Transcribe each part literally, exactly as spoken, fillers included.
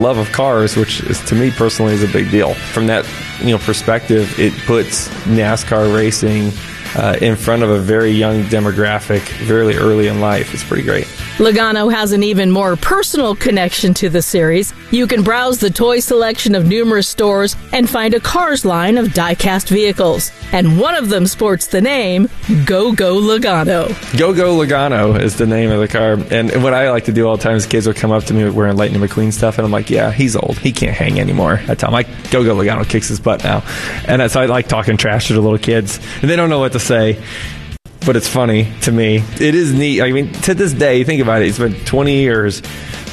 love of cars, which is, to me personally, is a big deal. From that, you know, perspective, it puts NASCAR racing uh, in front of a very young demographic very early in life. It's pretty great. Logano has an even more personal connection to the series. You can browse the toy selection of numerous stores and find a Cars line of die-cast vehicles. And one of them sports the name Go-Go Logano. Go-Go Logano is the name of the car. And what I like to do all the time is kids will come up to me wearing Lightning McQueen stuff, and I'm like, yeah, he's old. He can't hang anymore. I tell him, like, Go-Go Logano kicks his butt now. And so I like talking trash to the little kids. And they don't know what to say. But it's funny to me. It is neat. I mean, to this day, think about it. It's been twenty years,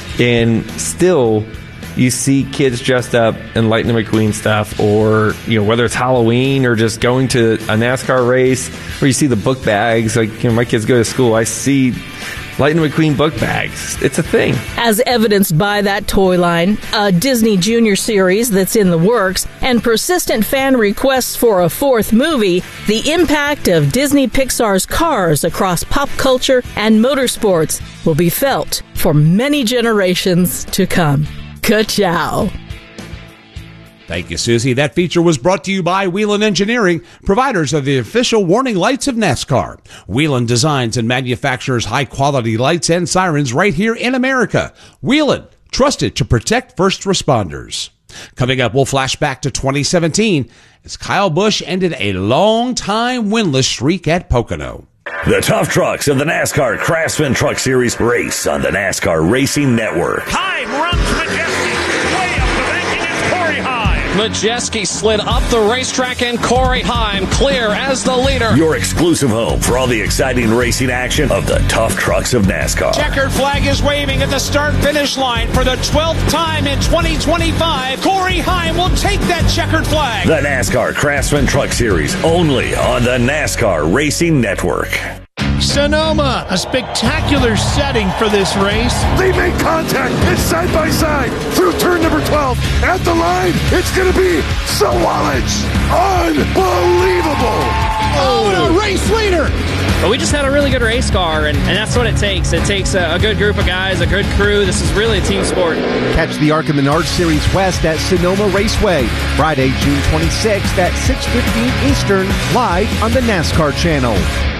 and still you see kids dressed up in Lightning McQueen stuff, or, you know, whether it's Halloween or just going to a NASCAR race, or you see the book bags. Like, you know, my kids go to school, I see Lightning McQueen book bags. It's a thing. As evidenced by that toy line, a Disney Junior series that's in the works, and persistent fan requests for a fourth movie, the impact of Disney Pixar's Cars across pop culture and motorsports will be felt for many generations to come. Ka-chow. Thank you, Susie. That feature was brought to you by Whelen Engineering, providers of the official warning lights of NASCAR. Whelen designs and manufactures high-quality lights and sirens right here in America. Whelen, trusted to protect first responders. Coming up, we'll flash back to twenty seventeen as Kyle Busch ended a long-time winless streak at Pocono. The tough trucks of the NASCAR Craftsman Truck Series race on the NASCAR Racing Network. Time runs Majeski. Way up the banking is Corey Heim. Majeski slid up the racetrack, and Corey Heim clear as the leader. Your exclusive home for all the exciting racing action of the tough trucks of NASCAR. Checkered flag is waving at the start-finish line for the twelfth time in twenty twenty-five. Corey Heim will take that checkered flag. The NASCAR Craftsman Truck Series, only on the NASCAR Racing Network. Sonoma, a spectacular setting for this race. They make contact. It's side by side through turn number twelve. At the line, it's going to be Sawalich. Unbelievable. Oh, and a race leader. But we just had a really good race car, and, and that's what it takes. It takes a, a good group of guys, a good crew. This is really a team sport. Catch the ARCA Menard Series West at Sonoma Raceway, Friday, June twenty-sixth at six fifteen Eastern, live on the NASCAR channel.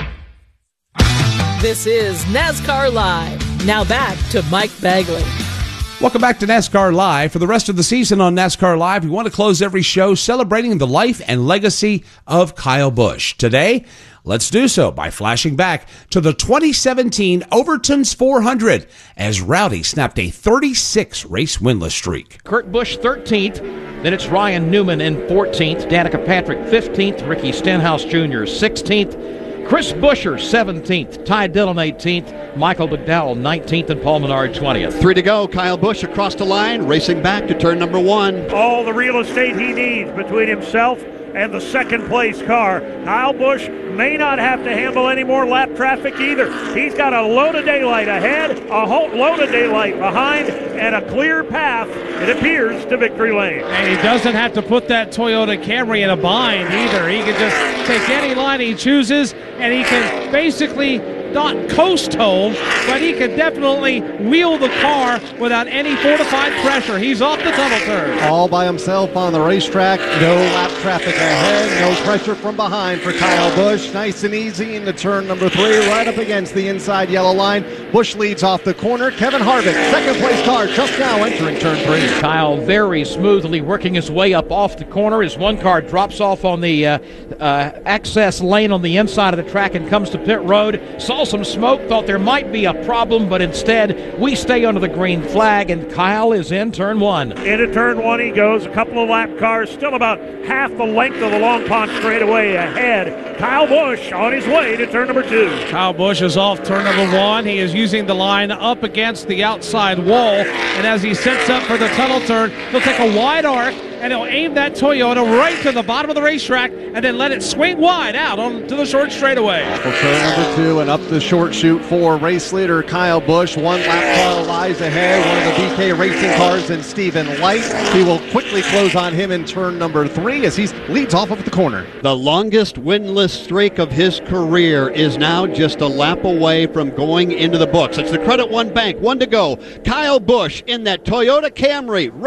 This is NASCAR Live. Now back to Mike Bagley. Welcome back to NASCAR Live. For the rest of the season on NASCAR Live, we want to close every show celebrating the life and legacy of Kyle Busch. Today, let's do so by flashing back to the twenty seventeen Overton's four hundred as Rowdy snapped a thirty-six race winless streak. Kurt Busch thirteenth, then it's Ryan Newman in fourteenth, Danica Patrick fifteenth, Ricky Stenhouse Junior sixteenth, Chris Buescher seventeenth, Ty Dillon eighteenth, Michael McDowell nineteenth, and Paul Menard twentieth. Three to go. Kyle Busch across the line, racing back to turn number one. All the real estate he needs between himself and the second place car. Kyle Busch may not have to handle any more lap traffic either. He's got a load of daylight ahead, a whole load of daylight behind, and a clear path, it appears, to victory lane. And he doesn't have to put that Toyota Camry in a bind either. He can just take any line he chooses, and he can basically not coast home, but he can definitely wheel the car without any fortified pressure. He's off the tunnel turn. All by himself on the racetrack. No lap traffic ahead. No pressure from behind for Kyle Busch. Nice and easy into turn number three, right up against the inside yellow line. Busch leads off the corner. Kevin Harvick, second place car, just now entering turn three. Kyle very smoothly working his way up off the corner as one car drops off on the uh, uh, access lane on the inside of the track and comes to pit road. Saw some smoke, thought there might be a problem, but instead we stay under the green flag, and Kyle is in turn one. Into turn one he goes, a couple of lap cars, still about half the length of the Long Pond straightaway ahead. Kyle Busch on his way to turn number two. Kyle Busch is off turn number one. He is using the line up against the outside wall, and as he sets up for the tunnel turn, he'll take a wide arc, and he'll aim that Toyota right to the bottom of the racetrack and then let it swing wide out onto the short straightaway. For turn number two and up the short chute for race leader Kyle Busch. One lap car lies ahead. One of the B K Racing cars and Stephen Light. He will quickly close on him in turn number three as he leads off of the corner. The longest winless streak of his career is now just a lap away from going into the books. It's the Credit One Bank. One to go. Kyle Busch in that Toyota Camry.